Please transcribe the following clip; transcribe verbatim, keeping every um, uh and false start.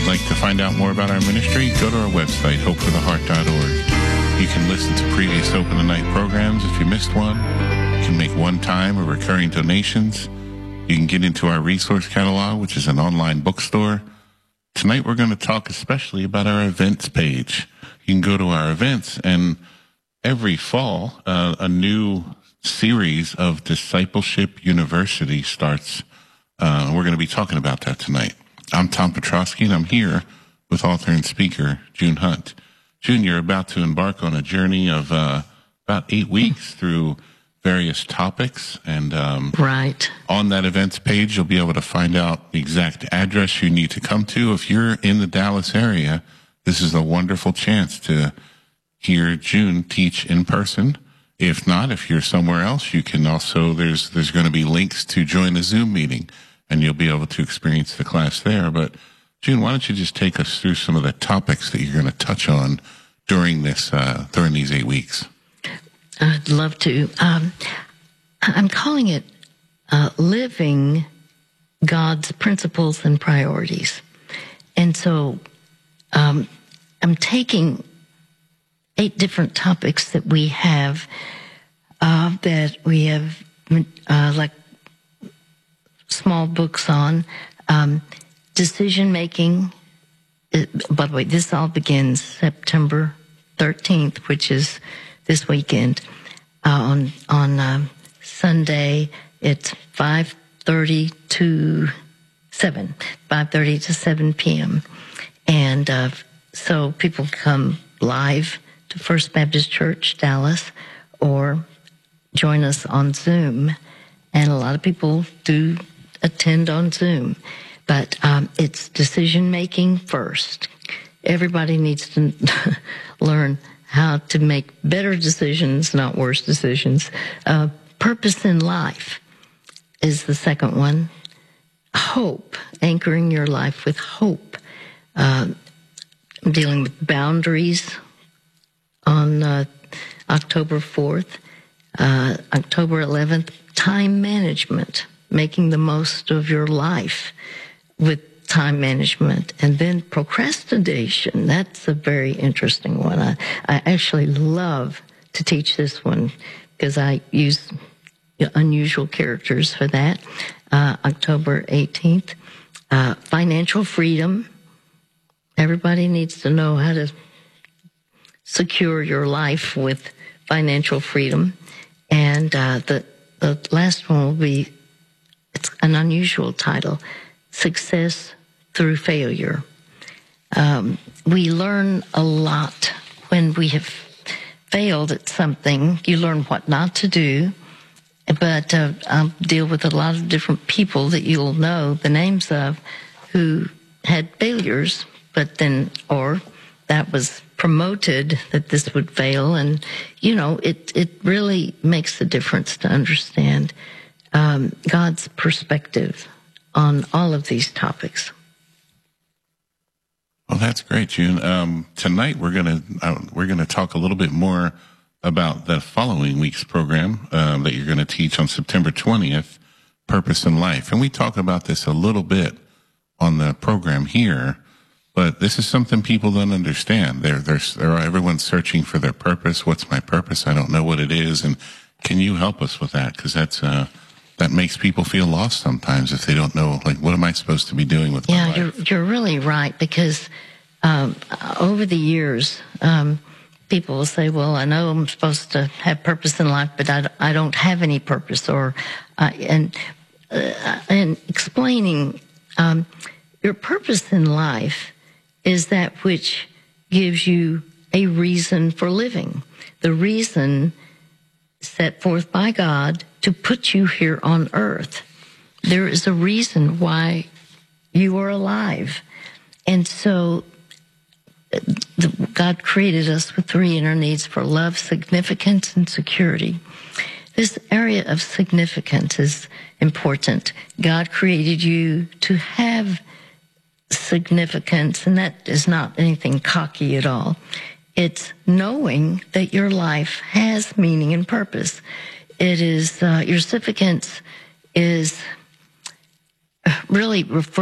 you'd like to find out more about our ministry, go to our website, hope for the heart dot org. You can listen to previous Open the Night programs if you missed one. You can make one-time or recurring donations. You can get into our resource catalog, which is an online bookstore. Tonight we're going to talk especially about our events page. You can go to our events, and every fall, uh, a new series of Discipleship University starts. Uh, we're going to be talking about that tonight. I'm Tom Petrosky, and I'm here with author and speaker June Hunt. June, you're about to embark on a journey of uh, about eight weeks through various topics, and um, right on that events page, you'll be able to find out the exact address you need to come to. If you're in the Dallas area, this is a wonderful chance to hear June teach in person. If not, if you're somewhere else, you can also, there's there's going to be links to join a Zoom meeting, and you'll be able to experience the class there. But June, why don't you just take us through some of the topics that you're going to touch on during this uh, during these eight weeks? I'd love to. Um, I'm calling it uh, Living God's Principles and Priorities. And so um, I'm taking eight different topics that we have, uh, that we have uh, like small books on. Um, decision making. It, by the way, this all begins September thirteenth, which is this weekend. Uh, on on um, Sunday, it's five thirty to seven, five thirty to seven p.m. And uh, so people come live to First Baptist Church, Dallas, or join us on Zoom. And a lot of people do attend on Zoom. But um, it's decision-making first. Everybody needs to learn how to make better decisions, not worse decisions. Uh, purpose in life is the second one. Hope, anchoring your life with hope. Uh, dealing with boundaries on uh, October fourth. Uh, October eleventh, time management, making the most of your life with time management. And then procrastination, that's a very interesting one. I, I actually love to teach this one because I use unusual characters for that. Uh, October eighteenth, uh, financial freedom. Everybody needs to know how to secure your life with financial freedom. And uh, the, the last one will be, it's an unusual title, Success Through Failure. Um, we learn a lot when we have failed at something. You learn what not to do, but uh, I'll deal with a lot of different people that you'll know the names of who had failures, but then, or that was promoted that this would fail. And, you know, it, it really makes a difference to understand um, God's perspective on all of these topics. Well, that's great, June. Um, tonight we're gonna uh, we're gonna talk a little bit more about the following week's program um, that you're gonna teach on September twentieth, Purpose in Life, and we talk about this a little bit on the program here. But this is something people don't understand. They're they're, they're everyone's searching for their purpose. What's my purpose? I don't know what it is. And can you help us with that? Because that's uh, that makes people feel lost sometimes if they don't know, like, what am I supposed to be doing with yeah, my life? Yeah, you're, you're really right, because um, over the years, um, people will say, well, I know I'm supposed to have purpose in life, but I, I don't have any purpose. Or uh, and, uh, and explaining um, your purpose in life is that which gives you a reason for living. The reason set forth by God to put you here on earth. There is a reason why you are alive. And so the, God created us with three inner needs for love, significance, and security. This area of significance is important. God created you to have significance, and that is not anything cocky at all. It's knowing that your life has meaning and purpose. It is, uh, your significance is really refer